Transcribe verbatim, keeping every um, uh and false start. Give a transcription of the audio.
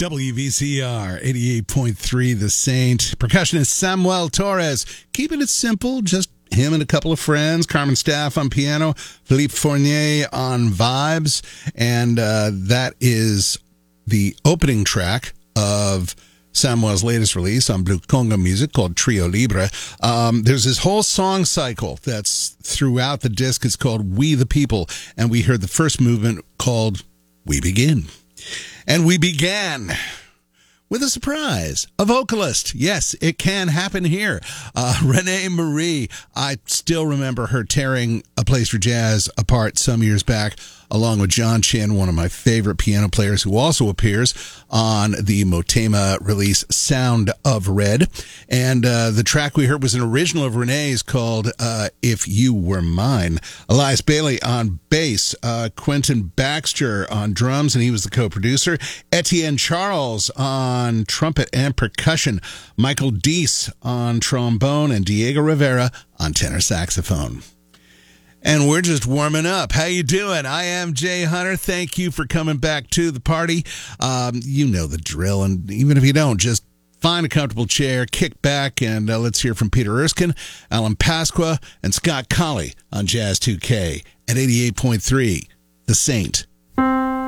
W V C R eighty-eight point three The Saint. Percussionist Samuel Torres. Keeping it simple, just him and a couple of friends. Carmen Staff on piano, Philippe Fournier on vibes. And uh, that is the opening track of Samuel's latest release on Blue Conga Music called Trio Libre. Um, there's this whole song cycle that's throughout the disc. It's called We the People. And we heard the first movement called We Begin. And we began with a surprise, a vocalist. Yes, it can happen here. Uh, Renee Marie. I still remember her tearing A Place for Jazz apart some years back, along with John Chin, one of my favorite piano players, who also appears on the Motema release Sound of Red. And uh, the track we heard was an original of Renee's called uh, If You Were Mine. Elias Bailey on bass, uh, Quentin Baxter on drums, and he was the co-producer. Etienne Charles on trumpet and percussion. Michael Deese on trombone, and Diego Rivera on tenor saxophone. And we're just warming up. How you doing? I am Jay Hunter. Thank you for coming back to the party. Um, you know the drill, and even if you don't, just find a comfortable chair, kick back, and uh, let's hear from Peter Erskine, Alan Pasqua, and Scott Colley on Jazz two K at eighty-eight point three The Saint.